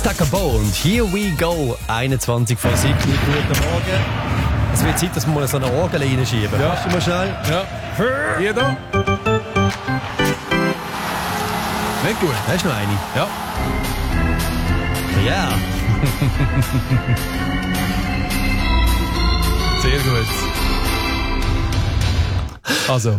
Tucker und Here We Go, 21 vor 7 Uhr. Guten Morgen. Es wird Zeit, dass wir mal so eine Orgel reinschieben. Ja. Kannst du mal schnell? Ja. Hier da. Nicht gut. Hast du noch eine? Ja. Ja. Sehr gut. Also.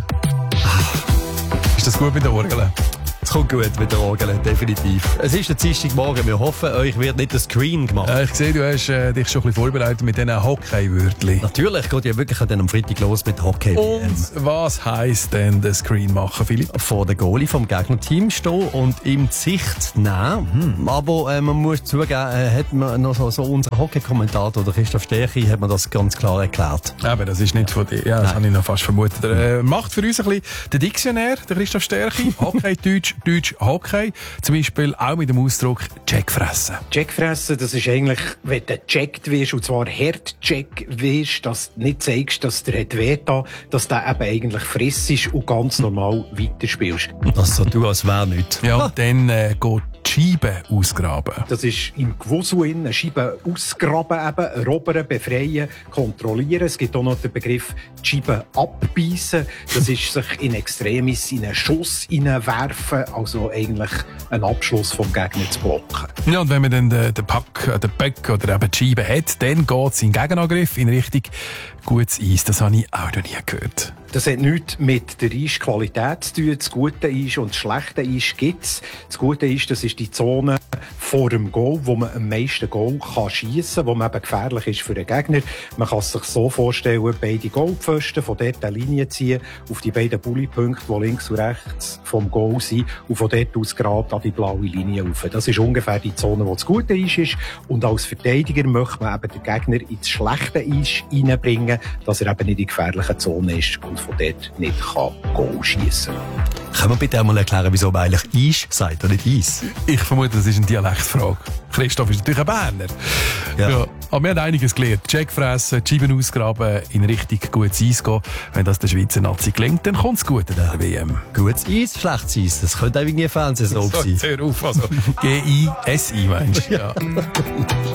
Ist das gut mit der Orgel? Es kommt gut mit der Orgel, definitiv. Es ist der Dienstagmorgen. Wir hoffen, euch wird nicht der Screen gemacht. Ich sehe, du hast dich schon ein bisschen vorbereitet mit diesen Hockey-Wörtchen. Natürlich geht ja wirklich dann am Freitag los mit Hockey. Und was heisst denn der Screen machen, Philipp? Vor der Goalie vom Gegnerteam stehen und ihm die Sicht nehmen. Aber man muss zugeben, hat man noch so unser Hockey-Kommentator, der Christoph Stärchi, hat mir das ganz klar erklärt. Aber das ist nicht von dir. Ja, das habe ich noch fast vermutet. Er macht für uns ein bisschen den Diktionär, der Christoph Stärchi. Hockey, Deutsch, Hockey. Zum Beispiel auch mit dem Ausdruck Checkfressen. Checkfressen, das ist eigentlich, wenn du gecheckt wirst, und zwar hart check wirst, dass du nicht zeigst, dass der hat wehgetan, dass du eben eigentlich frissest und ganz normal weiterspielst. Das so du, als wäre nichts. Ja, und dann geht die Scheibe ausgraben. Das ist im Gewusel eine Scheibe ausgraben, eben, erobern, befreien, kontrollieren. Es gibt auch noch den Begriff die Scheibe abbeissen. Das ist sich in Extremis in einen Schuss hineinwerfen, also eigentlich einen Abschluss vom Gegner zu blocken. Ja, und wenn man dann den Puck oder eben die Scheibe hat, dann geht es in den Gegenangriff in Richtung gutes Eis. Das habe ich auch noch nie gehört. Das hat nichts mit der Eisqualität zu tun. Das gute Eis und das schlechte Eis gibt's. Das gute Eis, das ist die Zone vor dem Goal, wo man am meisten Goal kann schiessen, wo man eben gefährlich ist für den Gegner. Man kann es sich so vorstellen, beide Goalpfosten von dort eine Linie ziehen, auf die beiden Bullypunkte, die links und rechts vom Goal sind, und von dort aus gerade an die blaue Linie rauf. Das ist ungefähr die Zone, wo das gute Eis ist. Und als Verteidiger möchte man eben den Gegner ins schlechte Eis reinbringen, dass er eben nicht in die gefährliche Zone ist und von dort nicht Goal schiessen kann. Können wir bitte einmal erklären, wieso man eigentlich Eis sagt und nicht Eis? Ich vermute, das ist eine Dialektfrage. Christoph ist natürlich ein Berner. Ja. Aber wir haben einiges gelernt. Checkfressen, die Scheiben ausgraben, in Richtung gutes Eis gehen. Wenn das der Schweizer Nazi gelingt, dann kommt es gut in der WM. Gutes Eis, schlechtes Eis. Das könnte irgendwie ein Fernsehsoap sein. Hör auf, also G-I-S-I meinst du? Ja.